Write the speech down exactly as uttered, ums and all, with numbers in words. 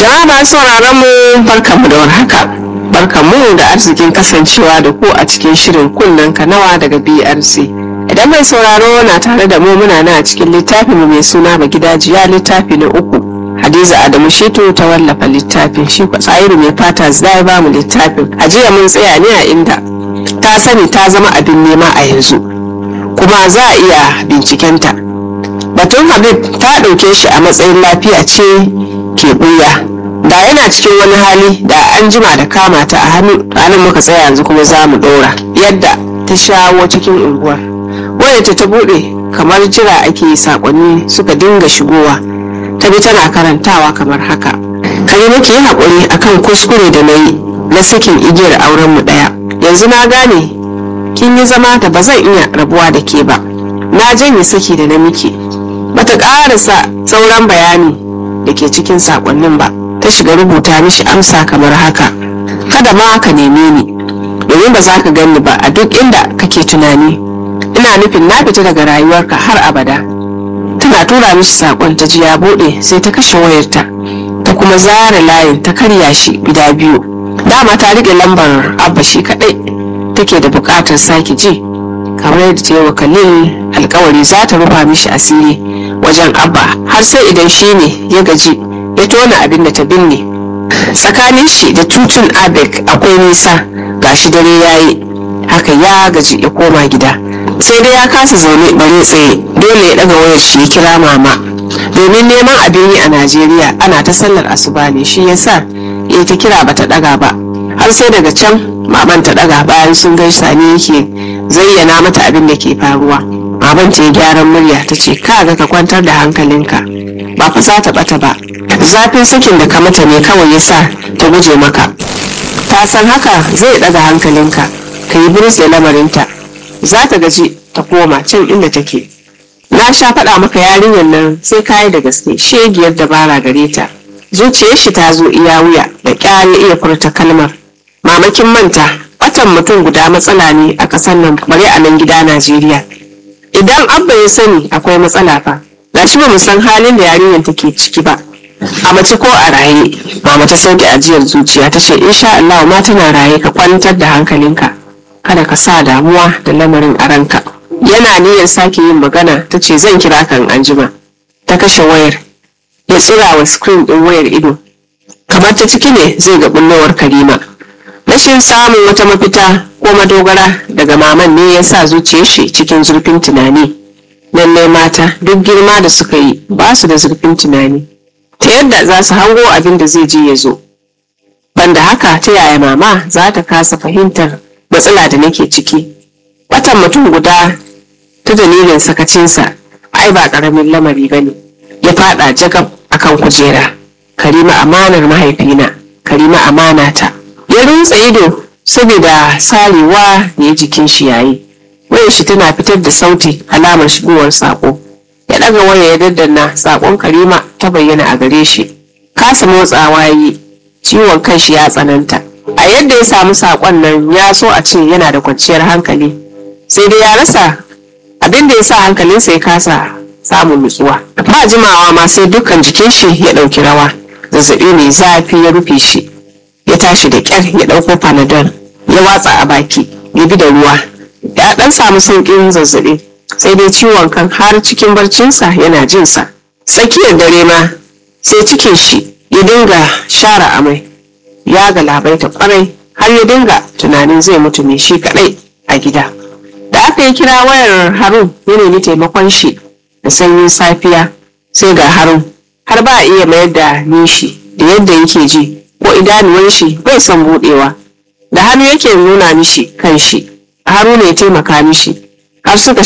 Jama'a masu sauraron mu barkamu da warhaka. Barkamu da arzikin kasancewa da ku a cikin shirin kunnen kanawa daga B R C. Idan mai sauraro na tare da mu muna na a cikin littafin mu mai suna Magidajiya littafi na uku. Hadiza Adamu Shitu ta wallafa littafin, shi Tsayiru mai fata zai ba mu littafin. A jiya mun tsaya ne a inda ta sani ta zama abin nema a yanzu, kuma za a iya bincikenta. Batun Habib ta ɗauke shi a matsayin lafiya ce ke buya. Da yana cikin wani hali da an jima da kama ta a hannu. Ranar muka tsaya, yanzu kuma za mu ɗora yadda ta shawo cikin unguwar. Wayarta ta buɗe kamar jira ake sakonni suka dinga shigowa. Ta bi tana karantawa kamar haka: kare nake yi haƙuri akan kuskure da na yi na sakin igiyar auren mu ɗaya. Yanzu na gane kin yi zama da ba zan iya rabuwa da ke ba. Na janye saki da na miki. Bata ƙarasa sauran bayani da ke cikin sakonnin ba. Ta shiga rubuta mishi amsa kamar haka: kada ma ka neme ni, domin ba za ka gani ba a duk inda kake tunani. Ina nufin na fita daga rayuwarka har abada. Tana tura mishi sakon, ta ji ya bude, sai ta kashe wayarta ta kuma zara layin ta karya shi gida biyu. Dama ta rike lambar Abba, shi kadai take da bukatar sake ji, kamar yadda ta yi wa Khalil alkawari za ta rufa mishi asiri wajen Abba har sai idan shi ne ya gaji ya tona abin da ta binne. Tsakanin shi da tutun Abek akwai nisa, gashi dare yayi, haka ya gaji ya koma gida. Sai dai ya kasa zaune bare tsaye, dole ya daga wayar shi ya kira mama, domin neman abin yi a Najeriya ana ta sallar asuba ne, shi yasa ya ta kira bata daga ba, har sai daga can maman ta daga. Bayan sun gaisa ne yake zayyana mata abin da ke faruwa. Maman ta yi gyaran murya ta ce, kaga ka kwantar da hankalinka, ba fa za ta bata ba. Zafin sakin da ka mata ne kawai yasa ta guje maka. Ta san haka zai daga hankalinka, ka yi biris da lamarinta, za ta gaji ta koma can inda take. Na sha faɗa maka yarinyar nan sai kayi da gaske, shegiyar dabara gare ta. Zuciyar shi ta zo iya wuya, da ƙyar ya iya furta kalmar. Mamakin manta watan mutum guda matsala ne a ƙasar nan, bare a nan gida Najeriya. Idan Abba ya sani akwai matsala fa, gashi ba mu san halin da yarinyar take ciki ba, a mace ko a raye. Mama ta sauke ajiyar zuciya ta ce, insha Allah ma tana raye, ka kwantar da hankalinka, kada ka sa damuwa da lamarin a ranka. Yana niyyar sake yin magana, ta ce zan kira kan anjima. Ta kashe wayar, ya tsira wa screen din wayar ido, kamar ta ciki ne zai ga bullowar Karima. Rashin samun wata mafita ko madogara daga maman ne ya sa zuciyar shi cikin zurfin tunani. Lallai mata duk girma da suka yi ba su da zurfin tunani ta yadda za su hango abin da zai je ya zo. Banda haka, ta yaya mama za ta kasa fahimtar matsala da nake ciki? Watan mutum guda ta dalilin sakacinsa ai ba karamin lamari bane. Ya fada jagab akan kujera. Karima amanar mahaifina, Karima amana ta. Ya rintsa ido saboda sarewa da ya jikin shi yayi. Wayar shi tana fitar da sauti, alamar shigowar sako. Ya daga waya ya daddana, sakon Karima ta bayyana a gare shi. Kasa motsawa yi, ciwon kan shi ya tsananta. A yadda ya samu sakon nan ya so a ce yana da kwanciyar hankali, sai dai ya rasa abin da ya sa hankalinsa ya kasa samun nutsuwa. Ba jimawa ma sai dukkan jikin shi ya dauki rawa. Zazzabi mai zafi ya rufe shi. Ya tashi da kyar ya dauko panadol ya watsa a baki, ya bi da ruwa. Ya dan samu saukin zazzabi, sai dai ciwon kan har cikin barcinsa yana jinsa. Tsakiyar dare ma sai cikin shi ya dinga share amai. Ya galabaita kwarai, har ya dinga tunanin zai mutu ne shi kadai a gida. Da aka yi kira wayar Harun ya nemi taimakon shi da sanyin safiya, sai ga Harun har ba a iya mayar da nishi da yadda yake ji, ko idanuwan shi bai son budewa. Da hannu yake nuna mishi kan shi. Harun ya taimaka mishi har suka